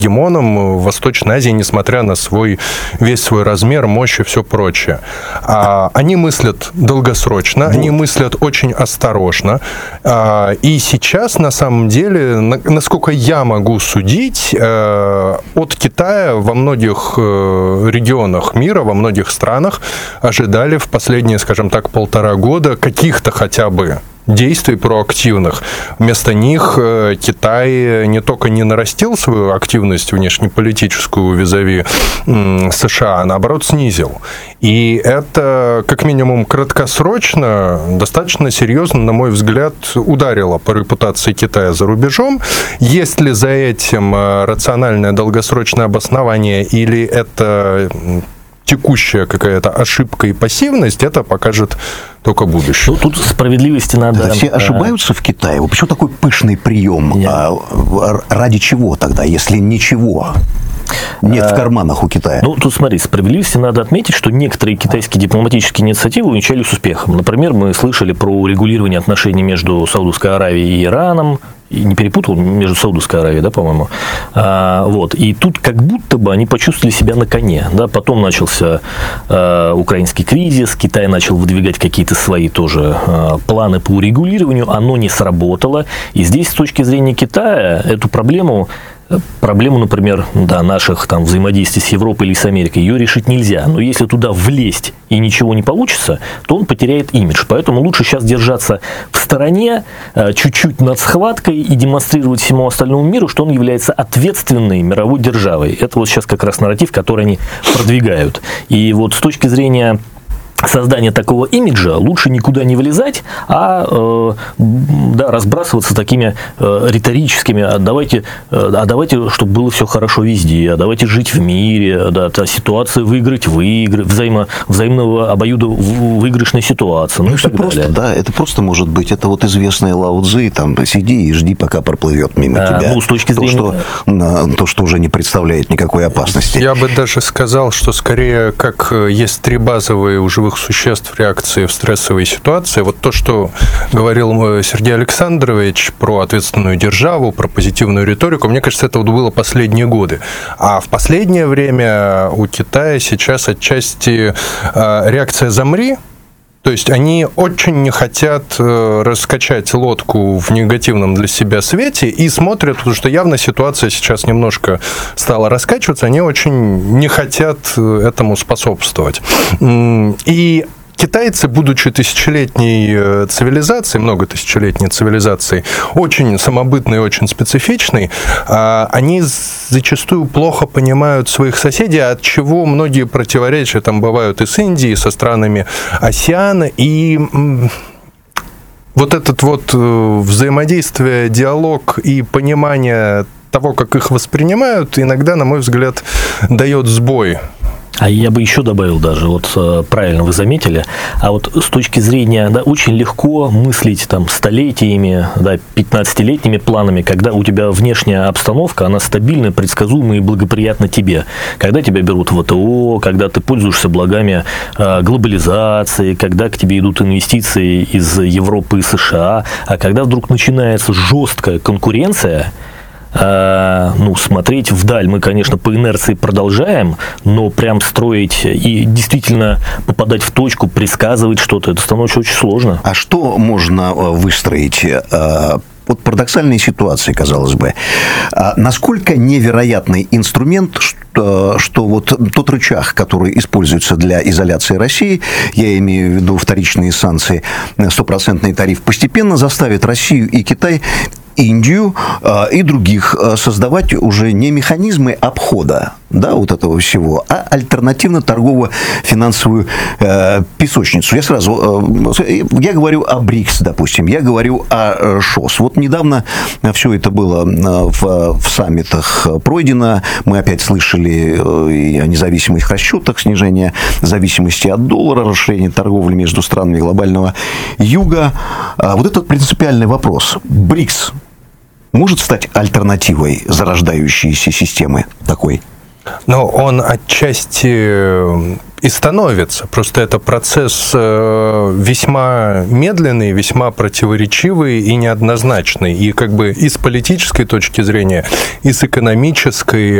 гемоном в Восточной Азии, несмотря на весь свой размер, мощь и все прочее. Они мыслят долгосрочно, они мыслят очень осторожно. И сейчас, на самом деле, насколько я могу судить, от Китая во многих регионах мира, во многих странах ожидали в последние, скажем так, 1,5 года каких-то хотя бы действий проактивных. Вместо них Китай не только не нарастил свою активность внешнеполитическую визави США, а наоборот снизил. И это, как минимум, краткосрочно, достаточно серьезно, на мой взгляд, ударило по репутации Китая за рубежом. Есть ли за этим рациональное долгосрочное обоснование или это текущая какая-то ошибка и пассивность, это покажет только будущее. Тут справедливости надо... Все ошибаются в Китае. Почему такой пышный прием? Ради чего тогда, если ничего нет в карманах у Китая? Тут смотри, справедливости надо отметить, что некоторые китайские дипломатические инициативы увенчались успехом. Например, мы слышали про урегулирование отношений между Саудовской Аравией и Ираном. И не перепутал, между Саудовской Аравией, да, по-моему. И тут как будто бы они почувствовали себя на коне. Да? Потом начался украинский кризис, Китай начал выдвигать какие-то свои тоже планы по урегулированию, оно не сработало. И здесь, с точки зрения Китая, эту проблему, например, наших взаимодействий с Европой или с Америкой, ее решить нельзя. Но если туда влезть и ничего не получится, то он потеряет имидж. Поэтому лучше сейчас держаться в стороне, чуть-чуть над схваткой и демонстрировать всему остальному миру, что он является ответственной мировой державой. Это вот сейчас как раз нарратив, который они продвигают. И вот с точки зрения создания такого имиджа лучше никуда не влезать, а разбрасываться такими риторическими, давайте, чтобы было все хорошо везде, давайте жить в мире, ситуацию выиграть, взаимного обоюдовыигрышной ситуации. Это просто, это просто может быть, это вот известная Лао Цзи, сиди и жди, пока проплывет мимо тебя. С точки зрения... То, что уже не представляет никакой опасности. Я бы даже сказал, что скорее, как есть 3 базовые у живых существ реакции в стрессовой ситуации. Вот то, что говорил Сергей Александрович про ответственную державу, про позитивную риторику, мне кажется, это вот было последние годы. А в последнее время у Китая сейчас отчасти реакция «замри». То есть они очень не хотят раскачать лодку в негативном для себя свете и смотрят, потому что явно ситуация сейчас немножко стала раскачиваться, они очень не хотят этому способствовать. И китайцы, будучи тысячелетней цивилизацией, многотысячелетней цивилизацией, очень самобытной, очень специфичной, они зачастую плохо понимают своих соседей, от чего многие противоречия там бывают и с Индией, и со странами АСЕАНа, и вот этот вот взаимодействие, диалог и понимание того, как их воспринимают, иногда, на мой взгляд, дает сбой. А я бы еще добавил даже, правильно вы заметили, а вот с точки зрения, очень легко мыслить столетиями, 15-летними планами, когда у тебя внешняя обстановка, она стабильная, предсказуемая и благоприятна тебе. Когда тебя берут в ВТО, когда ты пользуешься благами глобализации, когда к тебе идут инвестиции из Европы и США, а когда вдруг начинается жесткая конкуренция, смотреть вдаль мы, конечно, по инерции продолжаем, но прям строить и действительно попадать в точку, предсказывать что-то, это становится очень сложно. А что можно выстроить? Вот парадоксальные ситуации, казалось бы. Насколько невероятный инструмент, что вот тот рычаг, который используется для изоляции России, я имею в виду вторичные санкции, 100% тариф, постепенно заставит Россию и Китай, Индию и других создавать уже не механизмы обхода вот этого всего, а альтернативно-торгово-финансовую песочницу. Я говорю о БРИКС, допустим, я говорю о ШОС. Вот недавно все это было в саммитах пройдено, мы опять слышали и о независимых расчетах, снижение зависимости от доллара, расширение торговли между странами глобального юга. Вот этот принципиальный вопрос. БРИКС может стать альтернативой зарождающейся системы такой? Но он отчасти и становится. Просто это процесс весьма медленный, весьма противоречивый и неоднозначный. И как бы и с политической точки зрения, и с экономической,